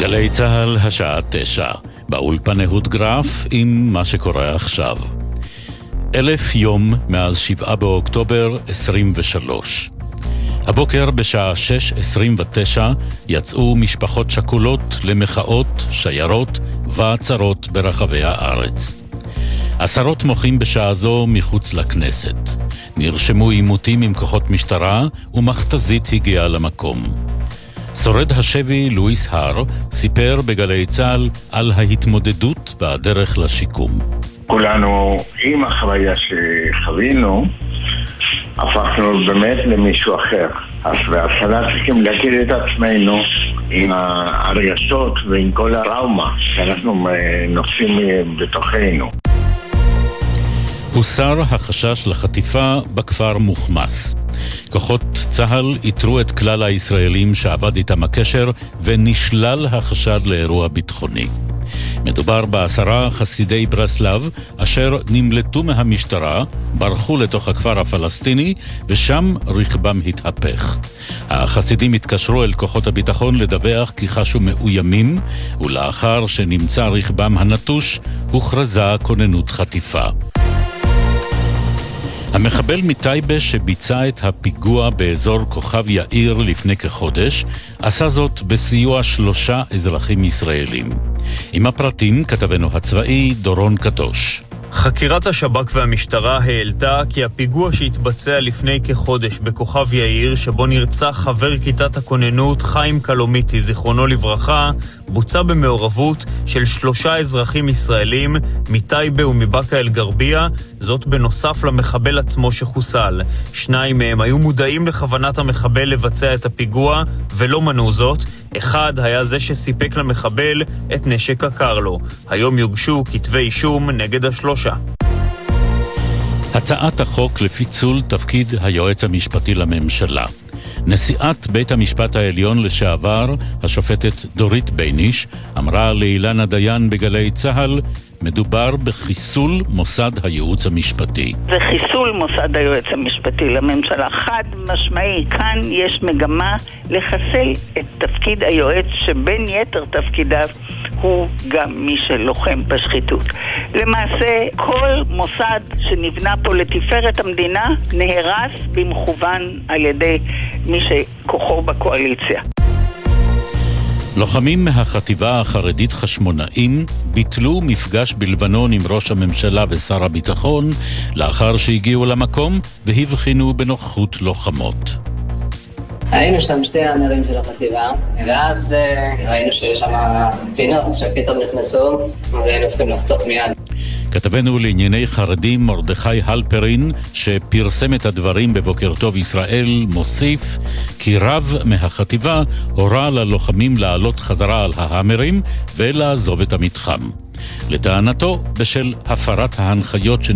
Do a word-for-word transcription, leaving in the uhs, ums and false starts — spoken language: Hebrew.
גלי צהל, השעה תשע, באולפן אהוד גרף עם מה שקורה עכשיו. אלף יום מאז שבעה באוקטובר עשרים ושלוש. הבוקר בשעה שש עשרים ותשע יצאו משפחות שכולות למחאות, שיירות ועצרות ברחבי הארץ. עשרות מוחים בשעה זו מחוץ לכנסת. נרשמו עימותים עם כוחות משטרה ומכתזית הגיעה למקום. שורד השבי לואיס הר סיפר בגלי צהל על ההתמודדות בדרך לשיקום. כולנו עם החוויה שחווינו הפכנו באמת למישהו אחר. אז בהתחלה צריכים להכיר את עצמנו עם הרגשות ועם כל הטראומה שאנחנו נושאים בתוכנו. הוסר החשש לחטיפה בכפר מוחמס. כוחות צהל איתרו את כלל הישראלים שעבד איתם הקשר ונשלל החשד לאירוע ביטחוני. מדובר בעשרה חסידי ברסלב אשר נמלטו מהמשטרה, ברחו לתוך הכפר הפלסטיני ושם רכבם התהפך. החסידים התקשרו אל כוחות הביטחון לדווח כי חשו מאוימים, ולאחר שנמצא רכבם הנטוש הוכרזה כוננות חטיפה. המחבל מטייבה שביצע את הפיגוע באזור כוכב יאיר לפני כחודש, עשה זאת בסיוע שלושה אזרחים ישראלים. עם הפרטים כתבנו הצבאי דורון קדוש. חקירת השב"כ והמשטרה העלתה כי הפיגוע שהתבצע לפני כחודש בכוכב יאיר, שבו נרצח חבר כיתת הכוננות חיים קלומיטי, זיכרונו לברכה, בוצע במעורבות של שלושה אזרחים ישראלים מטייבה ומבאקה אל גרבייה, זאת בנוסף למחבל עצמו שחוסל. שניים מהם היו מודעים לכוונת המחבל לבצע את הפיגוע ולא מנעו זאת. אחד היה זה שסיפק למחבל את נשק הקרלו. היום יוגשו כתבי אישום נגד השלושה. הצעת החוק לפיצול תפקיד היועץ המשפטי לממשלה. נשיאת בית המשפט העליון לשעבר, השופטת דורית בייניש, אמרה לאילנה דיין בגלי צהל, מדובר בחיסול מוסד הייעוץ המשפטי. זה חיסול מוסד היועץ המשפטי לממשלה. חד משמעי, כאן יש מגמה לחסל את תפקיד היועץ, שבין יתר תפקידיו הוא גם מי שלוחם בשחיתות. למעשה, כל מוסד שנבנה פה לתפארת המדינה נהרס במכוון על ידי מי שכוחו בקואליציה. לוחמים מהחטיבה החרדית חשמונאים ביטלו מפגש בלבנון עם ראש הממשלה ושר הביטחון לאחר שהגיעו למקום והבחינו בנוכחות לוחמות. היינו שם שתי המרים של החטיבה, ואז ראינו שיש שם קצינות שפתאום נכנסו, אז היינו צריכים לחתוך מיד. כתבנו לענייני חרדים מרדכי הלפרין, שפרסם את הדברים בבוקר טוב ישראל, מוסיף כי רב מהחטיבה הורה ללוחמים לעלות חזרה על ההמרים ולעזוב את המתחם. לטענתו, בשל הפרת ההנחיות